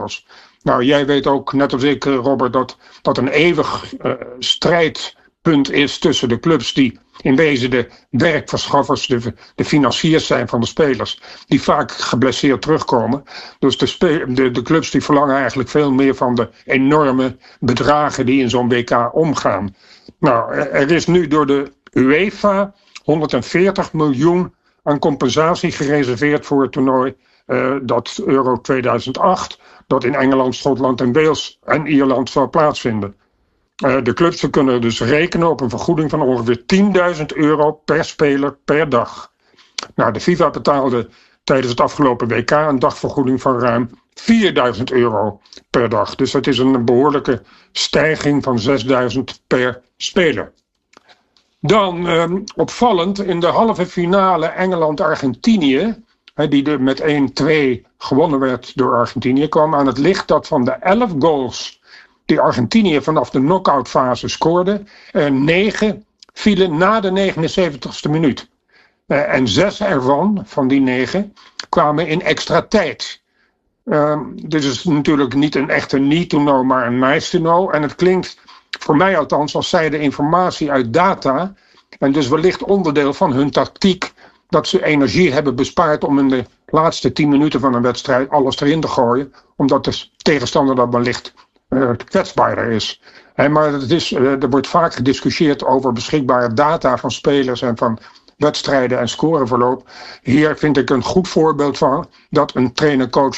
spelers. Nou, jij weet ook, net als ik, Robert, dat een eeuwig strijdpunt is tussen de clubs die in wezen de werkverschaffers, de financiers zijn van de spelers, die vaak geblesseerd terugkomen. Dus de clubs die verlangen eigenlijk veel meer van de enorme bedragen die in zo'n WK omgaan. Nou, er is nu door de UEFA 140 miljoen aan compensatie gereserveerd voor het toernooi, dat Euro 2008, dat in Engeland, Schotland en Wales en Ierland zal plaatsvinden. De clubs kunnen dus rekenen op een vergoeding van ongeveer €10.000 per speler per dag. Nou, de FIFA betaalde tijdens het afgelopen WK een dagvergoeding van ruim €4.000 per dag. Dus dat is een behoorlijke stijging van €6.000 per speler. Dan opvallend in de halve finale Engeland-Argentinië, die er met 1-2 gewonnen werd door Argentinië, kwam aan het licht dat van de 11 goals die Argentinië vanaf de knock-out fase scoorde, 9 vielen na de 79ste minuut. En 6 ervan, van die 9, kwamen in extra tijd. Dit is natuurlijk niet een echte need to know, maar een nice to know. En het klinkt, voor mij althans, als zij de informatie uit data, en dus wellicht onderdeel van hun tactiek, dat ze energie hebben bespaard om in de laatste 10 minuten van een wedstrijd alles erin te gooien, omdat de tegenstander dan wellicht kwetsbaarder is. Maar er wordt vaak gediscussieerd over beschikbare data van spelers en van wedstrijden en scoreverloop. Hier vind ik een goed voorbeeld van dat een trainer-coach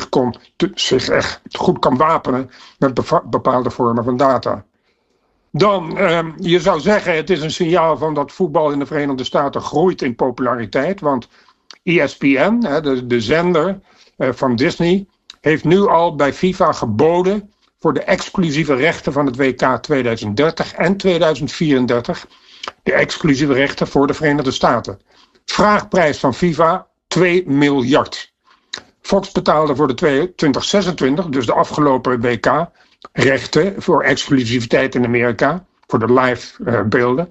zich echt goed kan wapenen met bepaalde vormen van data. Dan, je zou zeggen, het is een signaal van dat voetbal in de Verenigde Staten groeit in populariteit, want ESPN, de zender van Disney, heeft nu al bij FIFA geboden voor de exclusieve rechten van het WK 2030 en 2034. De exclusieve rechten voor de Verenigde Staten. Vraagprijs van FIFA 2 miljard. Fox betaalde voor de 2026, dus de afgelopen WK, rechten voor exclusiviteit in Amerika, voor de live beelden,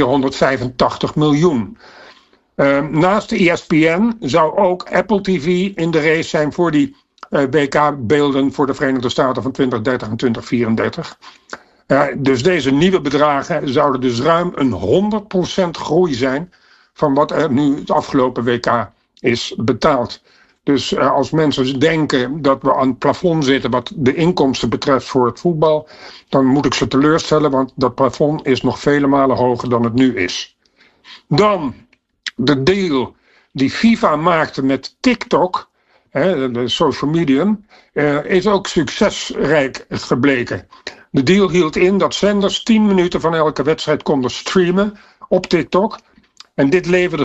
485 miljoen. Naast de ESPN zou ook Apple TV in de race zijn voor die WK-beelden voor de Verenigde Staten van 2030 en 2034. Dus deze nieuwe bedragen zouden dus ruim een 100% groei zijn van wat er nu het afgelopen WK is betaald. Dus als mensen denken dat we aan het plafond zitten wat de inkomsten betreft voor het voetbal, dan moet ik ze teleurstellen, want dat plafond is nog vele malen hoger dan het nu is. Dan de deal die FIFA maakte met TikTok, de social medium, is ook succesrijk gebleken. De deal hield in dat zenders 10 minuten van elke wedstrijd konden streamen op TikTok. En dit leverde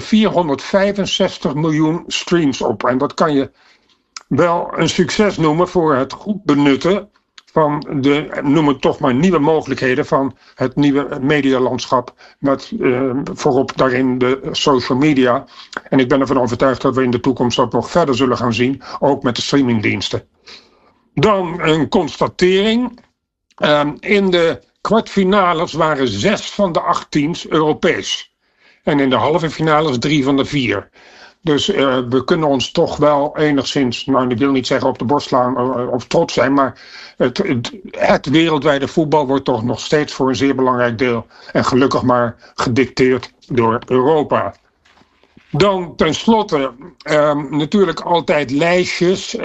465 miljoen streams op. En dat kan je wel een succes noemen voor het goed benutten van de, noem het toch maar, nieuwe mogelijkheden van het nieuwe medialandschap. Met voorop daarin de social media. En ik ben ervan overtuigd dat we in de toekomst dat nog verder zullen gaan zien. Ook met de streamingdiensten. Dan een constatering. In de kwartfinales waren 6 van de 8 teams Europees. En in de halve finales 3 van de 4. Dus we kunnen ons toch wel enigszins, nou ik wil niet zeggen op de borst slaan of trots zijn, maar het wereldwijde voetbal wordt toch nog steeds voor een zeer belangrijk deel en gelukkig maar gedicteerd door Europa. Dan tenslotte natuurlijk altijd lijstjes.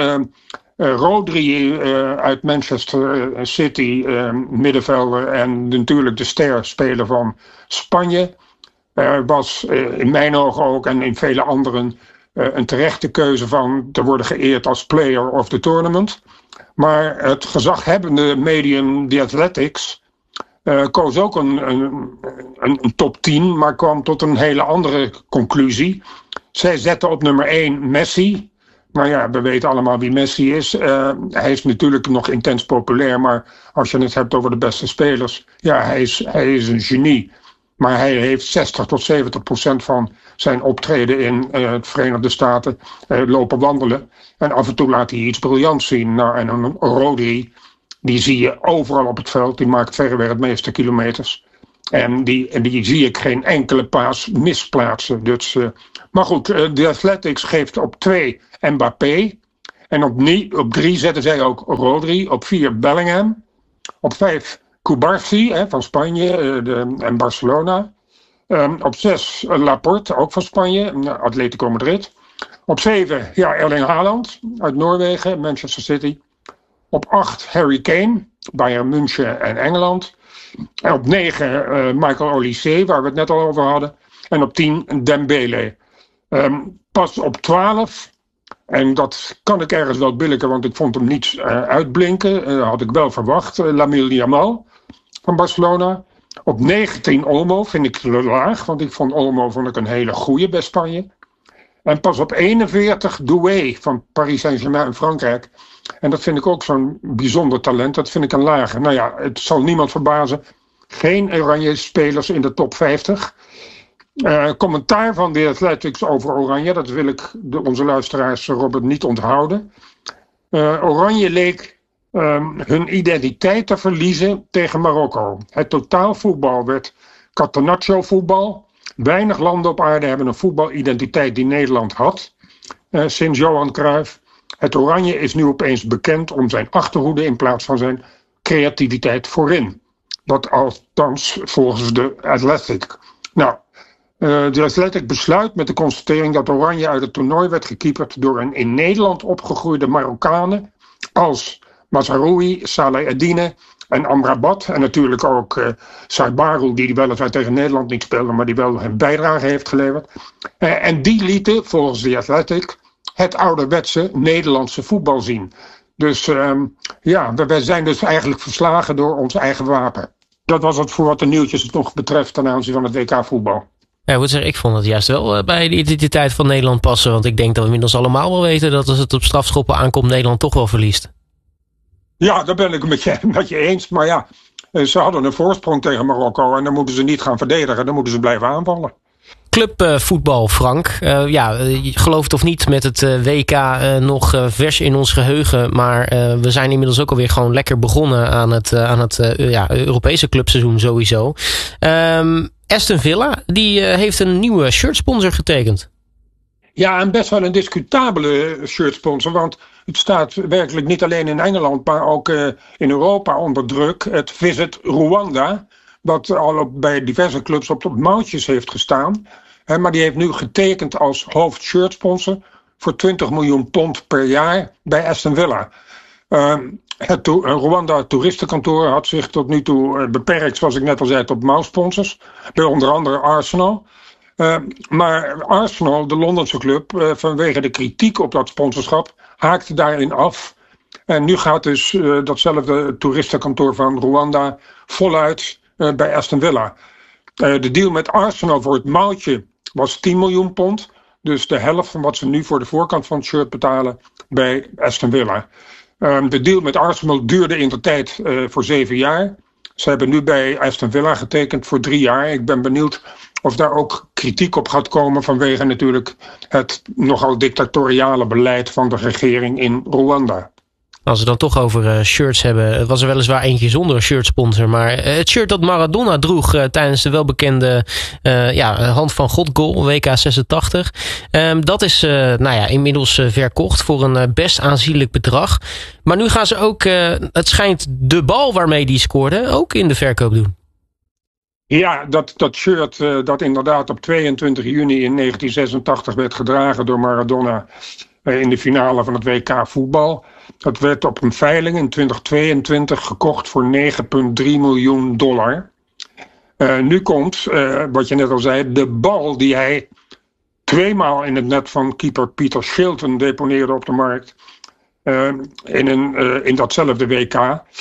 Rodri uit Manchester City, middenvelder en natuurlijk de sterspeler van Spanje. Was in mijn ogen ook en in vele anderen een terechte keuze van te worden geëerd als player of the tournament. Maar het gezaghebbende medium The Athletics koos ook een top 10, maar kwam tot een hele andere conclusie. Zij zetten op nummer 1 Messi. Nou ja, we weten allemaal wie Messi is. Hij is natuurlijk nog intens populair, maar als je het hebt over de beste spelers, ja, hij is een genie. Maar hij heeft 60-70% van zijn optreden in de Verenigde Staten lopen wandelen. En af en toe laat hij iets briljants zien. Nou, en een Rodri, die zie je overal op het veld. Die maakt verreweg het meeste kilometers. En die zie ik geen enkele paas misplaatsen. Dus, maar goed, de Athletics geeft op 2 Mbappé. En op 3 zetten zij ook Rodri. Op 4 Bellingham. Op 5 Cubarsí van Spanje en Barcelona. Op 6 Laporte, ook van Spanje, Atletico Madrid. Op 7 Erling Haaland uit Noorwegen, Manchester City. Op 8 Harry Kane, Bayern München en Engeland. En op 9 Michael Olise, waar we het net al over hadden. En op 10 Dembele. Pas op 12, en dat kan ik ergens wel billijken, want ik vond hem niet uitblinken. Had ik wel verwacht. Lamine Yamal van Barcelona. Op 19 Olmo, vind ik laag, want ik vond Olmo een hele goeie bij Spanje. En pas op 41 Doué van Paris Saint-Germain in Frankrijk. En dat vind ik ook zo'n bijzonder talent. Dat vind ik een lage. Nou ja, het zal niemand verbazen. Geen Oranje spelers in de top 50. Commentaar van de Athletics over Oranje. Dat wil ik onze luisteraars Robert niet onthouden. Oranje leek hun identiteit te verliezen tegen Marokko. Het totaalvoetbal werd catenaccio voetbal. Weinig landen op aarde hebben een voetbalidentiteit die Nederland had. Sinds Johan Cruijff. Het Oranje is nu opeens bekend om zijn achterhoede in plaats van zijn creativiteit voorin. Dat althans volgens de Athletic. Nou, de Athletic besluit met de constatering dat Oranje uit het toernooi werd gekeeperd door een in Nederland opgegroeide Marokkanen als Mazraoui, Saleh Eddine en Amrabat. En natuurlijk ook Saibarul, die weliswaar tegen Nederland niet speelde, maar die wel een bijdrage heeft geleverd. En die lieten, volgens de Athletic, het ouderwetse Nederlandse voetbal zien. Dus wij zijn dus eigenlijk verslagen door ons eigen wapen. Dat was het voor wat de nieuwtjes nog betreft ten aanzien van het WK voetbal. Ja, ik moet zeggen, ik vond het juist wel bij de identiteit van Nederland passen. Want ik denk dat we inmiddels allemaal wel weten dat als het op strafschoppen aankomt, Nederland toch wel verliest. Ja, daar ben ik het met je eens. Maar ja, ze hadden een voorsprong tegen Marokko en dan moeten ze niet gaan verdedigen. Dan moeten ze blijven aanvallen. Clubvoetbal, Frank. Je gelooft het of niet met het WK nog vers in ons geheugen. Maar we zijn inmiddels ook alweer gewoon lekker begonnen aan het Europese clubseizoen sowieso. Aston Villa, die heeft een nieuwe shirtsponsor getekend. Ja, en best wel een discutabele shirtsponsor. Want het staat werkelijk niet alleen in Engeland, maar ook in Europa onder druk. Het Visit Rwanda, wat al bij diverse clubs op mouwtjes heeft gestaan. Maar die heeft nu getekend als hoofdshirtsponsor voor 20 miljoen pond per jaar bij Aston Villa. Het Rwanda toeristenkantoor had zich tot nu toe beperkt, zoals ik net al zei, tot mouwsponsors. Bij onder andere Arsenal. Maar Arsenal, de Londense club, vanwege de kritiek op dat sponsorschap, haakte daarin af. En nu gaat dus datzelfde toeristenkantoor van Rwanda voluit bij Aston Villa. De deal met Arsenal voor het mouwtje was 10 miljoen pond. Dus de helft van wat ze nu voor de voorkant van het shirt betalen bij Aston Villa. De deal met Arsenal duurde in de tijd voor 7 jaar. Ze hebben nu bij Aston Villa getekend voor 3 jaar. Ik ben benieuwd of daar ook kritiek op gaat komen vanwege natuurlijk het nogal dictatoriale beleid van de regering in Rwanda. Als we dan toch over shirts hebben, was er weliswaar eentje zonder een shirtsponsor. Maar het shirt dat Maradona droeg tijdens de welbekende Hand van God goal, WK 86. Dat is inmiddels verkocht voor een best aanzienlijk bedrag. Maar nu gaan ze ook, het schijnt de bal waarmee die scoorde, ook in de verkoop doen. Ja, dat shirt dat inderdaad op 22 juni in 1986 werd gedragen door Maradona in de finale van het WK voetbal. Dat werd op een veiling in 2022 gekocht voor $9,3 miljoen. Nu komt, wat je net al zei, de bal die hij 2 maal in het net van keeper Peter Shilton deponeerde op de markt. In datzelfde WK.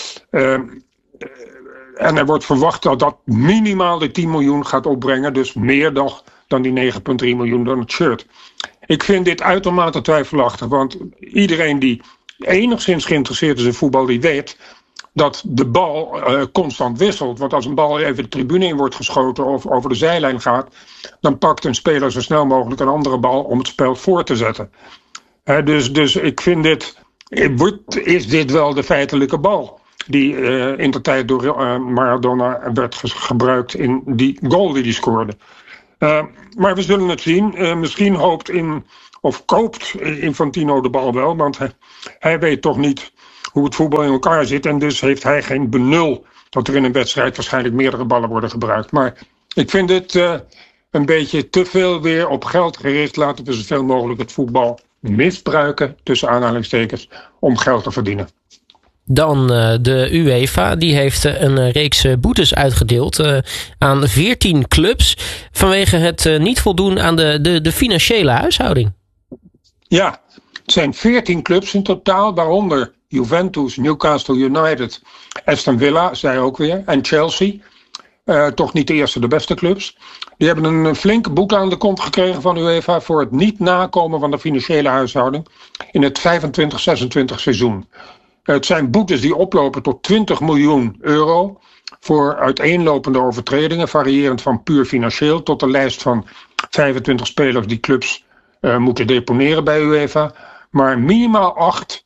En er wordt verwacht dat dat minimaal de 10 miljoen gaat opbrengen. Dus meer dan die 9,3 miljoen dan het shirt. Ik vind dit uitermate twijfelachtig. Want iedereen die enigszins geïnteresseerd is in voetbal, die weet dat de bal constant wisselt. Want als een bal even de tribune in wordt geschoten of over de zijlijn gaat, dan pakt een speler zo snel mogelijk een andere bal om het spel voor te zetten. Dus ik vind is dit wel de feitelijke bal die in de tijd door Maradona werd gebruikt in die goal die hij scoorde. Maar we zullen het zien. Misschien hoopt in of koopt Infantino de bal wel, want hij weet toch niet hoe het voetbal in elkaar zit. En dus heeft hij geen benul dat er in een wedstrijd waarschijnlijk meerdere ballen worden gebruikt. Maar ik vind het een beetje te veel weer op geld gericht. Laten we zoveel mogelijk het voetbal misbruiken, tussen aanhalingstekens, om geld te verdienen. Dan de UEFA, die heeft een reeks boetes uitgedeeld aan 14 clubs vanwege het niet voldoen aan de financiële huishouding. Ja, het zijn 14 clubs in totaal, waaronder Juventus, Newcastle United, Aston Villa, zij ook weer, en Chelsea. Toch niet de eerste, de beste clubs. Die hebben een flinke boete aan de kont gekregen van UEFA voor het niet nakomen van de financiële huishouding in het 25-26 seizoen. Het zijn boetes die oplopen tot 20 miljoen euro voor uiteenlopende overtredingen, variërend van puur financieel tot de lijst van 25 spelers die clubs moeten deponeren bij UEFA. Maar minimaal 8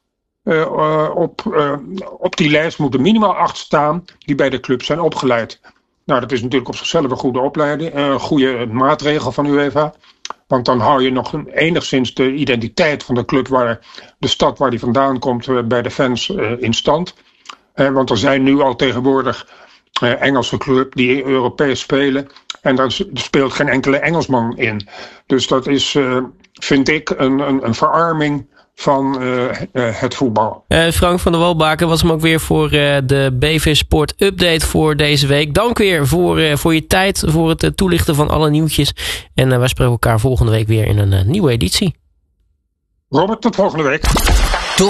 op die lijst moeten minimaal 8 staan die bij de club zijn opgeleid. Nou, dat is natuurlijk op zichzelf een goede opleiding, een goede maatregel van UEFA. Want dan hou je nog enigszins de identiteit van de club, de stad waar die vandaan komt, bij de fans in stand. Want er zijn nu al tegenwoordig Engelse clubs die Europees spelen. En daar speelt geen enkele Engelsman in. Dus dat is, vind ik, een verarming van het voetbal. Frank van der Walbaken was hem ook weer voor de BV Sport Update voor deze week. Dank weer voor je tijd, voor het toelichten van alle nieuwtjes. En wij spreken elkaar volgende week weer in een nieuwe editie. Robert, tot volgende week.